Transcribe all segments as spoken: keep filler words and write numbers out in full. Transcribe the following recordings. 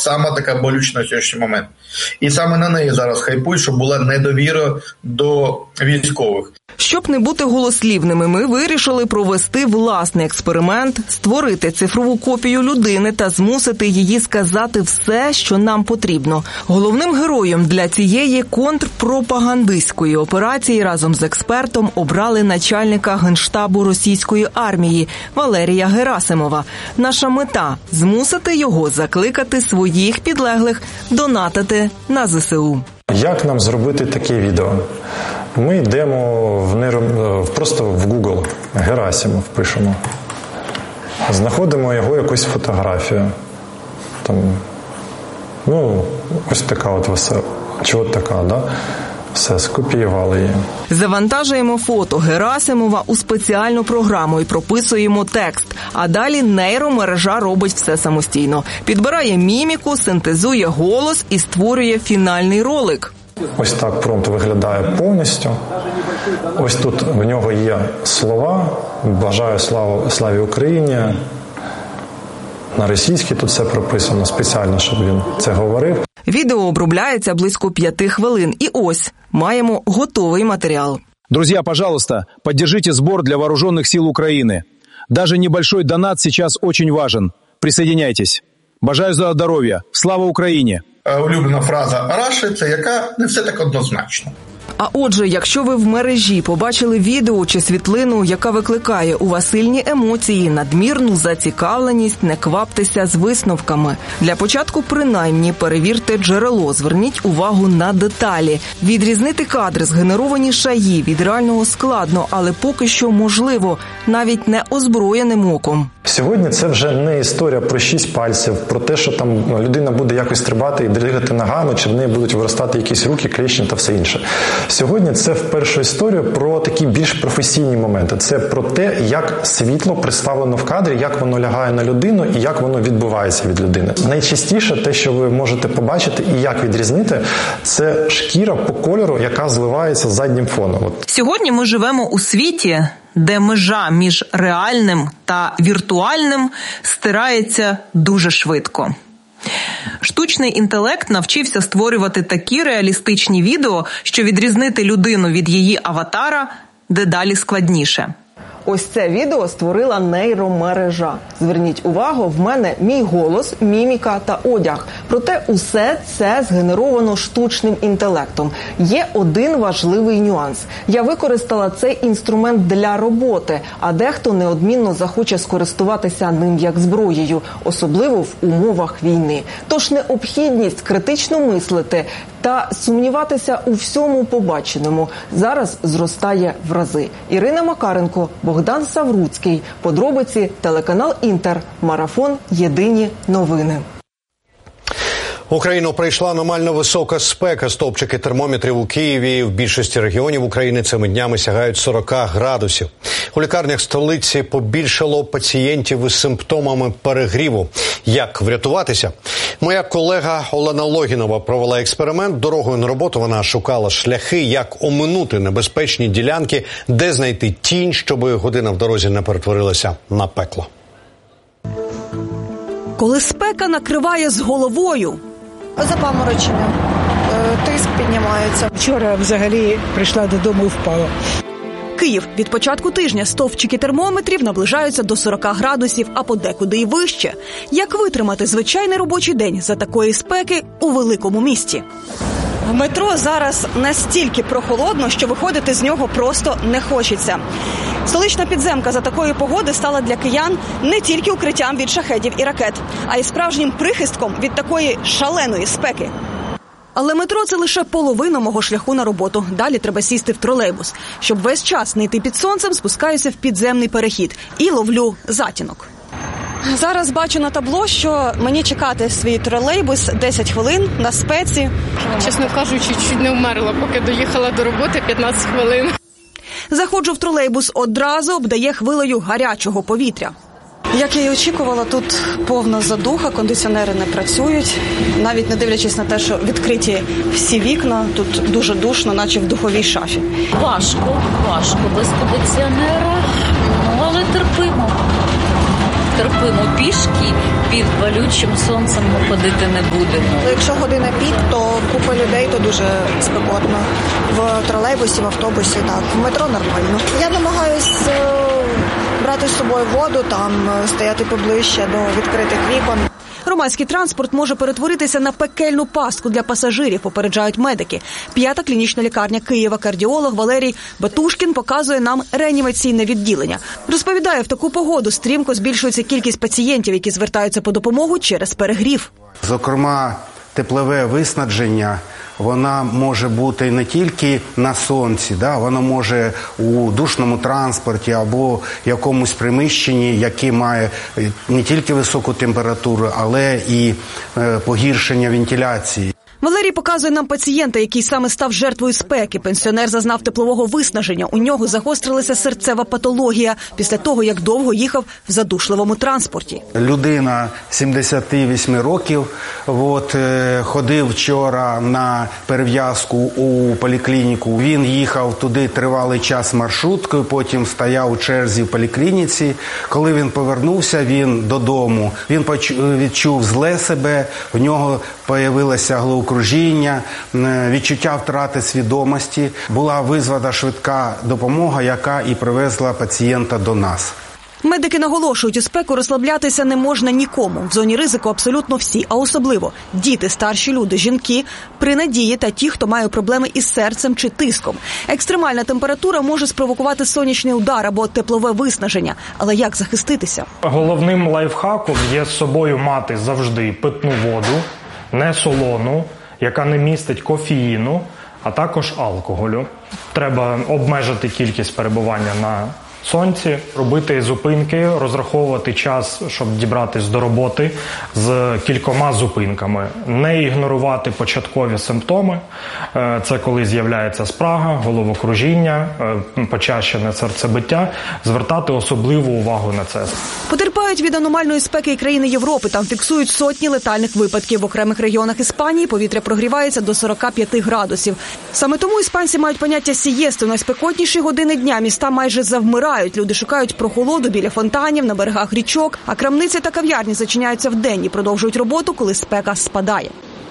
сама така болюча на сьогоднішній момент. І саме на неї зараз хайпують, щоб була недовіра до військових. Щоб не бути голослівними, ми вирішили провести власний експеримент, створити цифрову копію людини та змусити її сказати все, що нам потрібно. Головним героєм для цієї контрпропагандистської операції разом з експертом обрали начальника Генштабу російської армії Валерія Герасимова. Наша мета – змусити його закликати своїх підлеглих донатити на зе се у. Як нам зробити таке відео? Ми йдемо в нейро... просто в Google, Герасимов пишемо. Знаходимо його якусь фотографію. Там, ну, ось така от весела. Чи от така, да? Все, скопіювали її. Завантажуємо фото Герасимова у спеціальну програму і прописуємо текст. А далі нейромережа робить все самостійно. Підбирає міміку, синтезує голос і створює фінальний ролик. Ось так промпт виглядає повністю. Ось тут в нього є слова «Бажаю славу, славі Україні». На російській тут все прописано спеціально, щоб він це говорив. Відео обробляється близько п'яти хвилин. І ось, маємо готовий матеріал. Друзья, пожалуйста, поддержите сбор для вооруженных сил Украины. Даже небольшой донат сейчас очень важен. Присоединяйтесь. Бажаю здоров'я. Слава Україні! Улюблена фраза Раші – це яка не все так однозначно. А отже, якщо ви в мережі побачили відео чи світлину, яка викликає у вас сильні емоції, надмірну зацікавленість, не кваптеся з висновками. Для початку принаймні перевірте джерело, зверніть увагу на деталі. Відрізнити кадри, згенеровані шаї, від реального складно, але поки що можливо, навіть не озброєним оком. Сьогодні це вже не історія про шість пальців, про те, що там людина буде якось стрибати і дригати ногами, чи в неї будуть виростати якісь руки, клешні та все інше. Сьогодні це в першу історію про такі більш професійні моменти. Це про те, як світло представлено в кадрі, як воно лягає на людину і як воно відбувається від людини. Найчастіше те, що ви можете побачити і як відрізнити, це шкіра по кольору, яка зливається з заднім фоном. От. Сьогодні ми живемо у світі, де межа між реальним та віртуальним стирається дуже швидко. Штучний інтелект навчився створювати такі реалістичні відео, що відрізнити людину від її аватара дедалі складніше. Ось це відео створила нейромережа. Зверніть увагу, в мене мій голос, міміка та одяг. Проте усе це згенеровано штучним інтелектом. Є один важливий нюанс. Я використала цей інструмент для роботи, а дехто неодмінно захоче скористуватися ним як зброєю, особливо в умовах війни. Тож необхідність критично мислити та сумніватися у всьому побаченому зараз зростає в рази. Ірина Макаренко, Богдан Савруцький. Подробиці телеканал Інтер. Марафон. Єдині новини. Україну прийшла аномально висока спека. Стовпчики термометрів у Києві і в більшості регіонів України цими днями сягають сорок градусів. У лікарнях столиці побільшало пацієнтів із симптомами перегріву. Як врятуватися? Моя колега Олена Логінова провела експеримент. Дорогою на роботу вона шукала шляхи, як оминути небезпечні ділянки, де знайти тінь, щоб година в дорозі не перетворилася на пекло. Коли спека накриває з головою, запаморочення, тиск піднімається. Вчора взагалі прийшла додому і впала. Київ. Від початку тижня стовпчики термометрів наближаються до сорок градусів, а подекуди й вище. Як витримати звичайний робочий день за такої спеки у великому місті? В метро зараз настільки прохолодно, що виходити з нього просто не хочеться. Столична підземка за такої погоди стала для киян не тільки укриттям від шахедів і ракет, а й справжнім прихистком від такої шаленої спеки. Але метро – це лише половина мого шляху на роботу. Далі треба сісти в тролейбус. Щоб весь час не йти під сонцем, спускаюся в підземний перехід і ловлю затінок. Зараз бачу на табло, що мені чекати свій тролейбус десять хвилин на спеці. Чесно кажучи, чуть не вмерла, поки доїхала до роботи п'ятнадцять хвилин. Заходжу в тролейбус, одразу обдає хвилею гарячого повітря. Як я і очікувала, тут повна задуха, кондиціонери не працюють. Навіть не дивлячись на те, що відкриті всі вікна, тут дуже душно, наче в духовій шафі. Важко, важко без кондиціонера, але терпимо. стерпимо пішки, під палючим сонцем ми ходити не будемо. Якщо година пік, то купа людей, то дуже спекотно. В тролейбусі, в автобусі, так. В метро нормально. Я намагаюсь брати з собою воду, там стояти поближче до відкритих вікон. Громадський транспорт може перетворитися на пекельну пастку для пасажирів, попереджають медики. П'ята клінічна лікарня Києва, кардіолог Валерій Батушкін показує нам реанімаційне відділення. Розповідає, в таку погоду стрімко збільшується кількість пацієнтів, які звертаються по допомогу через перегрів. Зокрема, теплове виснаження, вона може бути не тільки на сонці, да, вона може у душному транспорті або якомусь приміщенні, яке має не тільки високу температуру, але і е, погіршення вентиляції. Валерій показує нам пацієнта, який саме став жертвою спеки. Пенсіонер зазнав теплового виснаження. У нього загострилася серцева патологія після того, як довго їхав в задушливому транспорті. Людина сімдесят вісім років, от, ходив вчора на перев'язку у поліклініку. Він їхав туди тривалий час маршруткою, потім стояв у черзі в поліклініці. Коли він повернувся, він додому. Він відчув зле себе, в нього появилася головокружіння, відчуття втрати свідомості. Була визвана швидка допомога, яка і привезла пацієнта до нас. Медики наголошують, у спеку розслаблятися не можна нікому. В зоні ризику абсолютно всі, а особливо діти, старші люди, жінки, при надії та ті, хто має проблеми із серцем чи тиском. Екстремальна температура може спровокувати сонячний удар або теплове виснаження. Але як захиститися? Головним лайфхаком є з собою мати завжди питну воду, не солону, яка не містить кофеїну, а також алкоголю. Треба обмежити кількість перебування на сонці, робити зупинки, розраховувати час, щоб дібратись до роботи з кількома зупинками. Не ігнорувати початкові симптоми. Це коли з'являється спрага, головокружіння, почащене серцебиття. Звертати особливу увагу на це. Потерпають від аномальної спеки і країни Європи. Там фіксують сотні летальних випадків. В окремих регіонах Іспанії повітря прогрівається до сорока п'яти градусів. Саме тому іспанці мають поняття сієсти. У найспекотніші години дня міста майже завмирають. Люди шукають прохолоду біля фонтанів, на берегах річок, а крамниці та кав'ярні зачиняються вдень і продовжують роботу, коли спека спадає.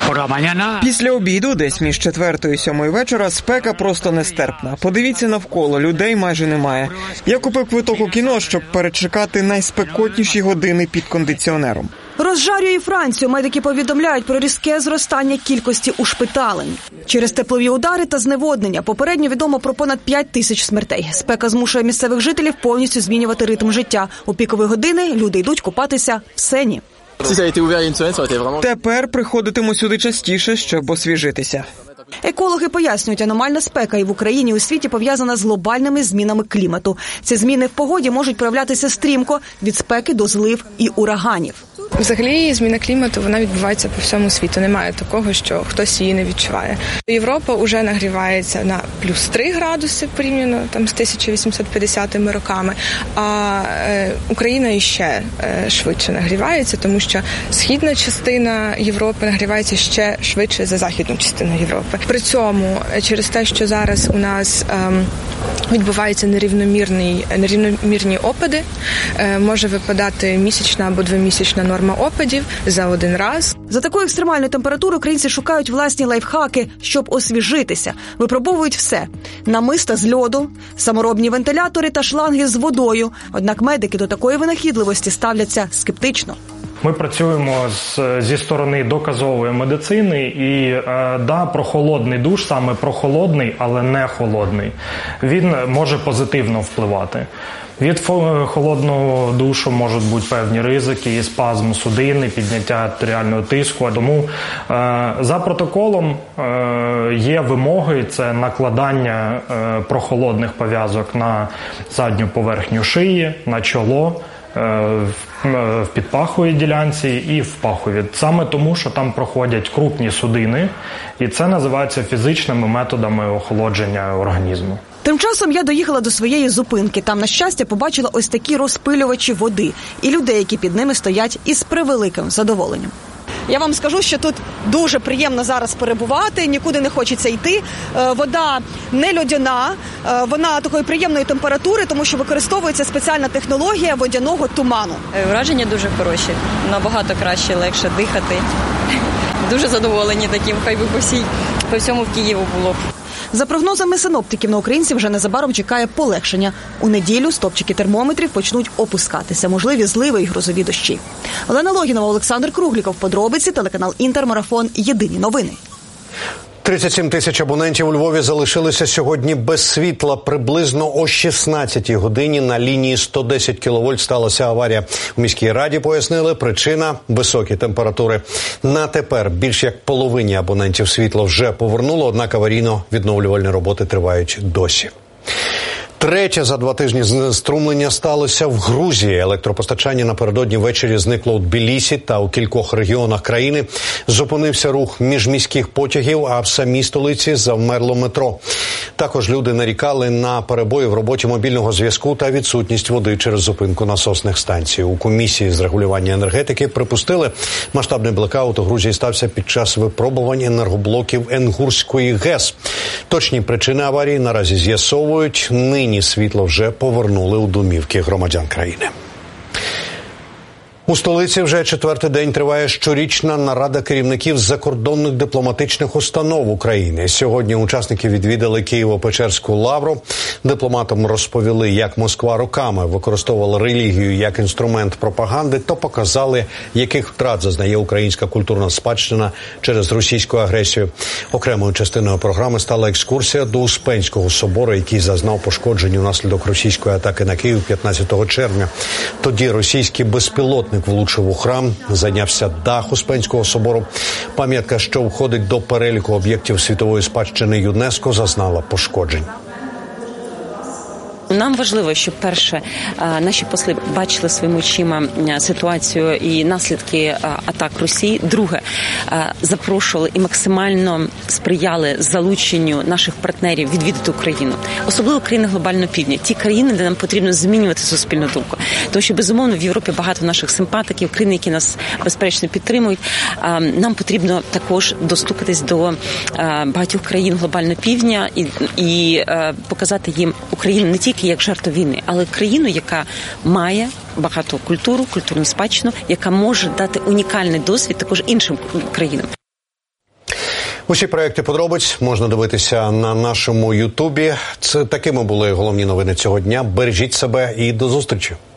Після обіду, десь між четвертою і сьомою вечора, спека просто нестерпна. Подивіться навколо, людей майже немає. Я купив квиток у кіно, щоб перечекати найспекотніші години під кондиціонером. Розжарює Францію. Медики повідомляють про різке зростання кількості ушпиталень. Через теплові удари та зневоднення попередньо відомо про понад п'ять тисяч смертей. Спека змушує місцевих жителів повністю змінювати ритм життя. У пікові години люди йдуть купатися в Сені. Тепер приходитиму сюди частіше, щоб освіжитися. Екологи пояснюють, аномальна спека і в Україні, і у світі пов'язана з глобальними змінами клімату. Ці зміни в погоді можуть проявлятися стрімко від спеки до злив і ураганів. Взагалі, зміна клімату, вона відбувається по всьому світу. Немає такого, що хтось її не відчуває. Європа вже нагрівається на плюс три градуси порівняно там з тисяча вісімсот п'ятдесятими роками, а е, Україна іще е, швидше нагрівається, тому що східна частина Європи нагрівається ще швидше за західну частину Європи. При цьому, через те, що зараз у нас е, відбуваються нерівномірні, нерівномірні опади, е, може випадати місячна або двомісячна норма опадів за один раз. За такою екстремальною температурою українці шукають власні лайфхаки, щоб освіжитися. Випробовують все – намиста з льоду, саморобні вентилятори та шланги з водою. Однак медики до такої винахідливості ставляться скептично. Ми працюємо з, зі сторони доказової медицини і, е, да, прохолодний душ, саме прохолодний, але не холодний, він може позитивно впливати. Від холодного душу можуть бути певні ризики, і спазм судини, підняття артеріального тиску. Тому е, за протоколом е, є вимоги, це накладання е, прохолодних пов'язок на задню поверхню шиї, на чоло, в підпаховій ділянці і в пахові. Саме тому, що там проходять крупні судини, і це називається фізичними методами охолодження організму. Тим часом я доїхала до своєї зупинки. Там, на щастя, побачила ось такі розпилювачі води і людей, які під ними стоять із превеликим задоволенням. Я вам скажу, що тут дуже приємно зараз перебувати, нікуди не хочеться йти. Вода не льодяна, вона такої приємної температури, тому що використовується спеціальна технологія водяного туману. Враження дуже хороші, набагато краще, легше дихати. Дуже задоволені таким, хай би по всій, по всьому в Києву було. За прогнозами синоптиків, на українців вже незабаром чекає полегшення. У неділю стопчики термометрів почнуть опускатися, можливі зливи і грозові дощі. Олена Логінова, Олександр Кругліков, подробиці, телеканал Інтермарафон, єдині новини. тридцять сім тисяч абонентів у Львові залишилися сьогодні без світла. Приблизно о шістнадцятій годині на лінії сто десять кіловольт сталася аварія. У міській раді пояснили, причина – високі температури. На тепер більш як половині абонентів світло вже повернуло, однак аварійно-відновлювальні роботи тривають досі. Третє за два тижні знеструмлення сталося в Грузії. Електропостачання напередодні ввечері зникло у Тбілісі та у кількох регіонах країни. Зупинився рух міжміських потягів, а в самій столиці завмерло метро. Також люди нарікали на перебої в роботі мобільного зв'язку та відсутність води через зупинку насосних станцій. У комісії з регулювання енергетики припустили, масштабний блекаут у Грузії стався під час випробувань енергоблоків Енгурської ГЕС. Точні причини аварії наразі з'ясовують. Нині світло вже повернули у домівки громадян країни. У столиці вже четвертий день триває щорічна нарада керівників закордонних дипломатичних установ України. Сьогодні учасники відвідали Києво-Печерську лавру. Дипломатам розповіли, як Москва роками використовувала релігію як інструмент пропаганди, та показали, яких втрат зазнає українська культурна спадщина через російську агресію. Окремою частиною програми стала екскурсія до Успенського собору, який зазнав пошкоджень унаслідок російської атаки на Київ п'ятнадцятого червня. Тоді російський безпілотник влучив у храм, зайнявся дах Успенського собору. Пам'ятка, що входить до переліку об'єктів світової спадщини ЮНЕСКО, зазнала пошкоджень. Нам важливо, щоб, перше, наші посли бачили своїми очима ситуацію і наслідки атак Росії. Друге, запрошували і максимально сприяли залученню наших партнерів відвідати Україну. Особливо країни глобального півдня. Ті країни, де нам потрібно змінювати суспільну думку. Тому що, безумовно, в Європі багато наших симпатиків, країни, які нас, безперечно, підтримують. Нам потрібно також достукатись до багатьох країн глобального півдня і, і показати їм Україну не тільки як жертву війни, але країну, яка має багату культуру, культурну спадщину, яка може дати унікальний досвід також іншим країнам. Усі проекти подробиць можна дивитися на нашому Ютубі. Це такими були головні новини цього дня. Бережіть себе і до зустрічі.